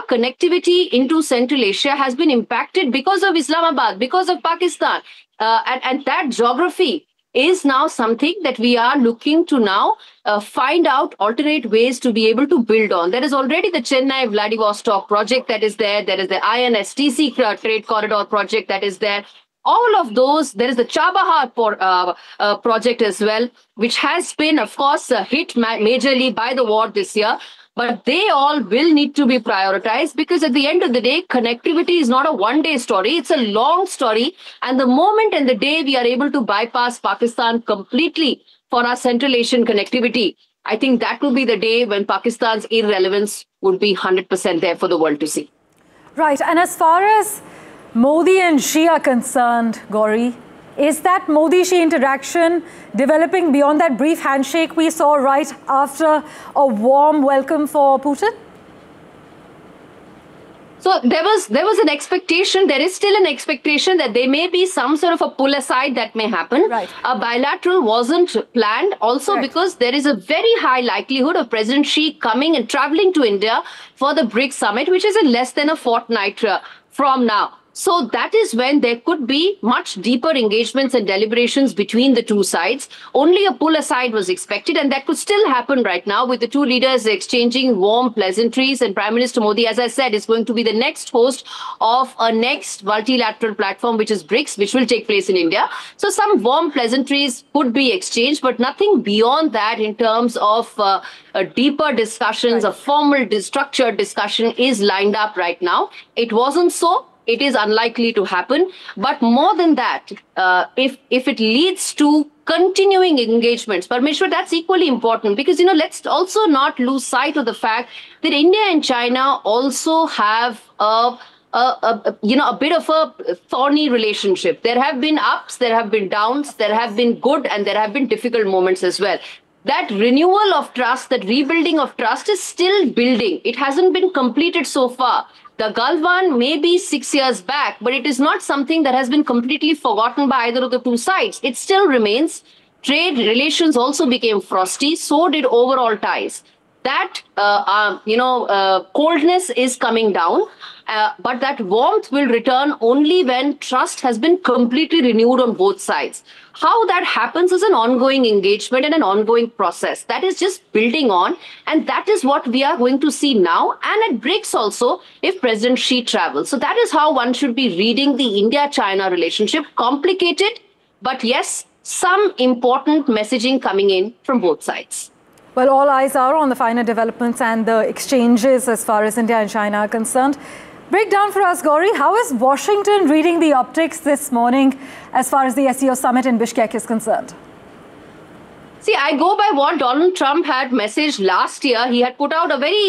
connectivity into Central Asia has been impacted because of Islamabad, because of Pakistan. And that geography is now something that we are looking to now find out alternate ways to be able to build on. There is already the Chennai Vladivostok project that is there. There is the INSTC trade corridor project that is there. All of those, there is the Chabahar project as well, which has been, of course, hit majorly by the war this year. But they all will need to be prioritized because at the end of the day, connectivity is not a one-day story. It's a long story. And the moment and the day we are able to bypass Pakistan completely for our Central Asian connectivity, I think that will be the day when Pakistan's irrelevance would be 100% there for the world to see. Right. And as far as Modi and Xi are concerned, Gauri, is that Modi-Xi interaction developing beyond that brief handshake we saw right after a warm welcome for Putin? So there was an expectation, there is still an expectation that there may be some sort of a pull aside that may happen. Right. A bilateral wasn't planned also because there is a very high likelihood of President Xi coming and traveling to India for the BRICS summit, which is in less than a fortnight from now. So that is when there could be much deeper engagements and deliberations between the two sides. Only a pull aside was expected, and that could still happen right now with the two leaders exchanging warm pleasantries. And Prime Minister Modi, as I said, is going to be the next host of a next multilateral platform, which is BRICS, which will take place in India. So some warm pleasantries could be exchanged, but nothing beyond that in terms of a deeper discussions, a formal structured discussion is lined up right now. It wasn't so. It is unlikely to happen. But more than that, if it leads to continuing engagements, Parmeshwar, that's equally important because, let's also not lose sight of the fact that India and China also have a bit of a thorny relationship. There have been ups, there have been downs, there have been good and there have been difficult moments as well. That renewal of trust, that rebuilding of trust is still building. It hasn't been completed so far. The Galwan may be 6 years back, but it is not something that has been completely forgotten by either of the two sides. It still remains. Trade relations also became frosty. So did overall ties. That, coldness is coming down. But that warmth will return only when trust has been completely renewed on both sides. How that happens is an ongoing engagement and an ongoing process. That is just building on. And that is what we are going to see now. And at BRICS also, if President Xi travels. So that is how one should be reading the India-China relationship. Complicated, but yes, some important messaging coming in from both sides. Well, all eyes are on the finer developments and the exchanges as far as India and China are concerned. Break down for us, Gauri, how is Washington reading the optics this morning as far as the SCO summit in Bishkek is concerned? See, I go by what Donald Trump had messaged last year. He had put out a very,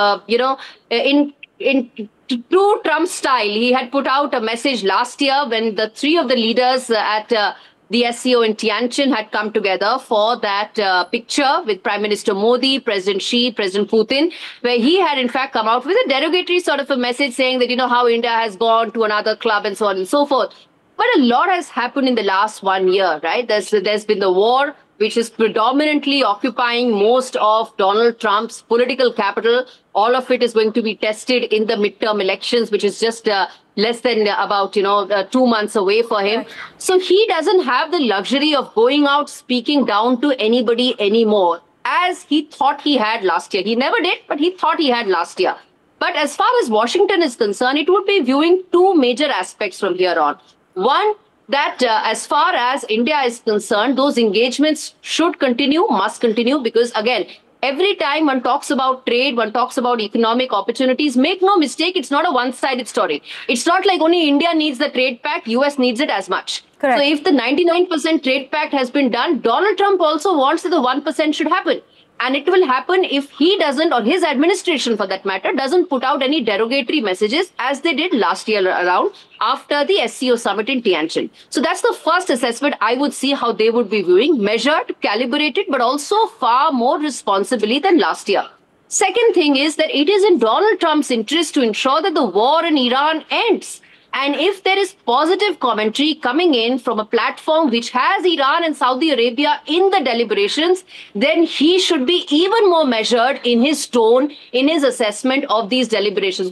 in true Trump style, he had put out a message last year when the three of the leaders at the SCO in Tianjin had come together for that picture with Prime Minister Modi, President Xi, President Putin, where he had in fact come out with a derogatory sort of a message saying that, how India has gone to another club and so on and so forth. But a lot has happened in the last 1 year, right? There's been the war, which is predominantly occupying most of Donald Trump's political capital. All of it is going to be tested in the midterm elections, which is just less than about, 2 months away for him. Right. So he doesn't have the luxury of going out speaking down to anybody anymore, as he thought he had last year. He never did, but he thought he had last year. But as far as Washington is concerned, it would be viewing two major aspects from here on. One, that as far as India is concerned, those engagements should continue, must continue, because again, every time one talks about trade, one talks about economic opportunities, make no mistake, it's not a one-sided story. It's not like only India needs the trade pact, US needs it as much. Correct. So if the 99% trade pact has been done, Donald Trump also wants that the 1% should happen. And it will happen if he doesn't, or his administration for that matter, doesn't put out any derogatory messages as they did last year around after the SCO summit in Tianjin. So that's the first assessment I would see how they would be viewing, measured, calibrated, but also far more responsibly than last year. Second thing is that it is in Donald Trump's interest to ensure that the war in Iran ends. And if there is positive commentary coming in from a platform which has Iran and Saudi Arabia in the deliberations, then he should be even more measured in his tone, in his assessment of these deliberations.